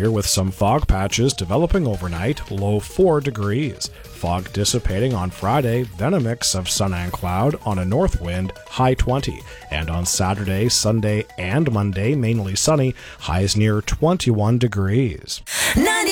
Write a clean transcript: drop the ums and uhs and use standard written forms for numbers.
clear with some fog patches developing overnight, low 4 degrees. Fog dissipating on Friday, then a mix of sun and cloud on a north wind, high 20. And on Saturday, Sunday, and Monday, mainly sunny, highs near 21 degrees. 90